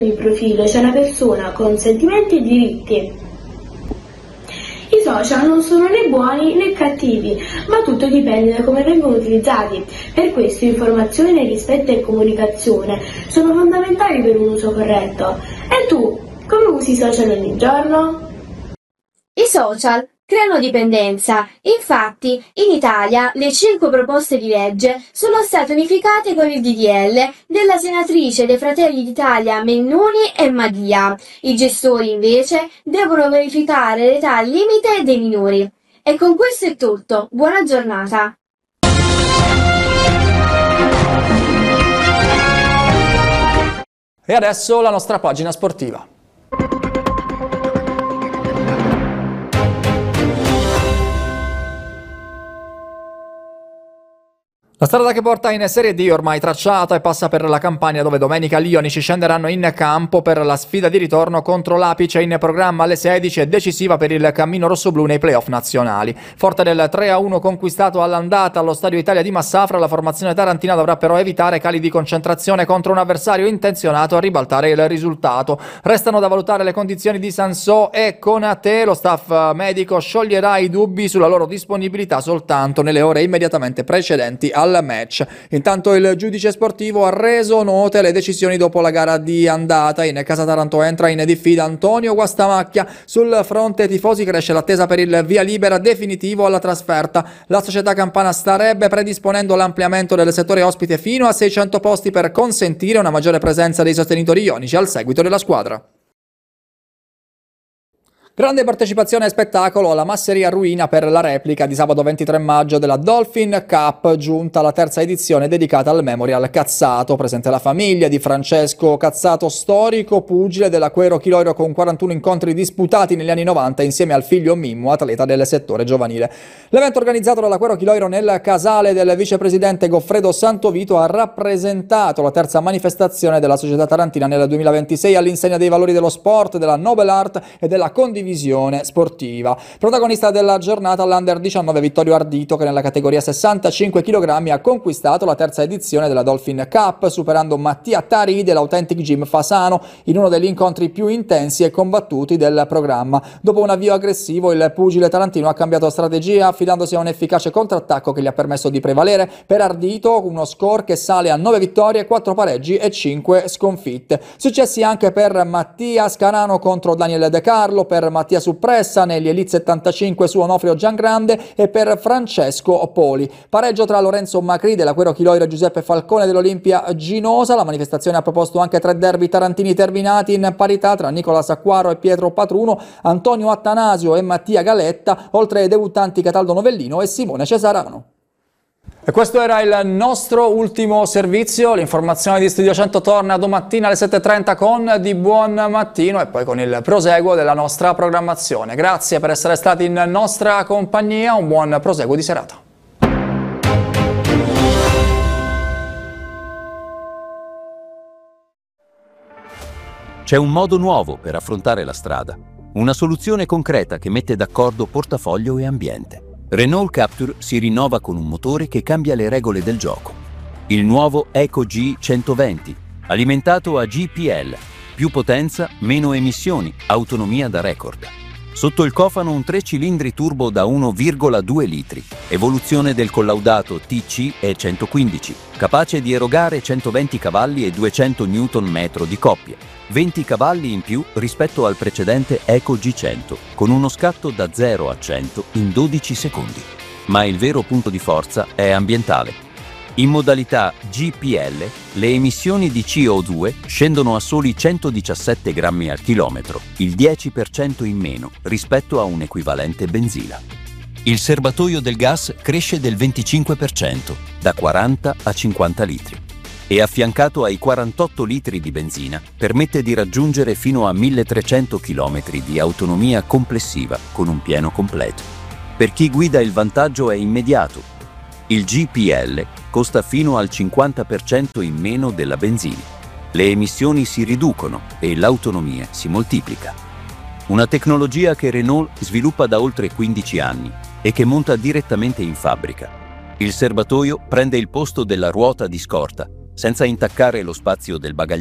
Il profilo c'è una persona con sentimenti e diritti. I social non sono né buoni né cattivi, ma tutto dipende da come vengono utilizzati. Per questo informazione, rispetto e comunicazione sono fondamentali per un uso corretto. E tu, come usi i social ogni giorno? I social creano dipendenza. Infatti, in Italia le 5 proposte di legge sono state unificate con il DDL della senatrice dei Fratelli d'Italia Mennuni e Madia. I gestori, invece, devono verificare l'età limite dei minori. E con questo è tutto. Buona giornata! E adesso la nostra pagina sportiva. La strada che porta in Serie D ormai tracciata e passa per la Campania, dove domenica gli ionici scenderanno in campo per la sfida di ritorno contro l'Apice, in programma alle 16 e decisiva per il cammino rossoblù nei playoff nazionali. Forte del 3-1 conquistato all'andata allo Stadio Italia di Massafra, la formazione tarantina dovrà però evitare cali di concentrazione contro un avversario intenzionato a ribaltare il risultato. Restano da valutare le condizioni di Sansò e Konate. Lo staff medico scioglierà i dubbi sulla loro disponibilità soltanto nelle ore immediatamente precedenti al match. Intanto il giudice sportivo ha reso note le decisioni dopo la gara di andata. In casa Taranto entra in diffida Antonio Guastamacchia. Sul fronte tifosi cresce l'attesa per il via libera definitivo alla trasferta. La società campana starebbe predisponendo l'ampliamento del settore ospite fino a 600 posti per consentire una maggiore presenza dei sostenitori ionici al seguito della squadra. Grande partecipazione e spettacolo alla Masseria Ruina per la replica di sabato 23 maggio della Dolphin Cup, giunta la terza edizione dedicata al Memorial Cazzato. Presente la famiglia di Francesco Cazzato, storico pugile della Quero Chiloiro con 41 incontri disputati negli anni 90 insieme al figlio Mimmo, atleta del settore giovanile. L'evento organizzato dalla Quero Chiloiro nel casale del vicepresidente Goffredo Santovito ha rappresentato la terza manifestazione della società tarantina nel 2026 all'insegna dei valori dello sport, della noble art e della condivisione sportiva. Protagonista della giornata l'Under 19 Vittorio Ardito, che nella categoria 65 kg ha conquistato la terza edizione della Dolphin Cup, superando Mattia Tari dell'Authentic Gym Fasano in uno degli incontri più intensi e combattuti del programma. Dopo un avvio aggressivo, il pugile tarantino ha cambiato strategia, affidandosi a un efficace contrattacco che gli ha permesso di prevalere. Per Ardito uno score che sale a 9 vittorie, 4 pareggi e 5 sconfitte. Successi anche per Mattia Scarano contro Daniel De Carlo, per Mattia Suppressa negli Elite 75 su Onofrio Giangrande e per Francesco Poli. Pareggio tra Lorenzo Macri della Quero Chiloiro e Giuseppe Falcone dell'Olimpia Ginosa. La manifestazione ha proposto anche 3 derby tarantini terminati in parità tra Nicola Sacquaro e Pietro Patruno, Antonio Attanasio e Mattia Galetta, oltre ai debuttanti Cataldo Novellino e Simone Cesarano. E questo era il nostro ultimo servizio. L'informazione di Studio 100 torna domattina alle 7:30 con Di Buon Mattino e poi con il proseguo della nostra programmazione. Grazie per essere stati in nostra compagnia, un buon proseguo di serata. C'è un modo nuovo per affrontare la strada, una soluzione concreta che mette d'accordo portafoglio e ambiente. Renault Captur si rinnova con un motore che cambia le regole del gioco. Il nuovo Eco G 120, alimentato a GPL, più potenza, meno emissioni, autonomia da record. Sotto il cofano un 3 cilindri turbo da 1,2 litri, evoluzione del collaudato TC E115, capace di erogare 120 cavalli e 200 Nm di coppia, 20 cavalli in più rispetto al precedente Eco G100, con uno scatto da 0 a 100 in 12 secondi. Ma il vero punto di forza è ambientale. In modalità GPL, le emissioni di CO2 scendono a soli 117 grammi al chilometro, il 10% in meno rispetto a un equivalente benzina. Il serbatoio del gas cresce del 25%, da 40 a 50 litri. E affiancato ai 48 litri di benzina, permette di raggiungere fino a 1300 km di autonomia complessiva con un pieno completo. Per chi guida il vantaggio è immediato. Il GPL costa fino al 50% in meno della benzina. Le emissioni si riducono e l'autonomia si moltiplica. Una tecnologia che Renault sviluppa da oltre 15 anni e che monta direttamente in fabbrica. Il serbatoio prende il posto della ruota di scorta, senza intaccare lo spazio del bagagliaio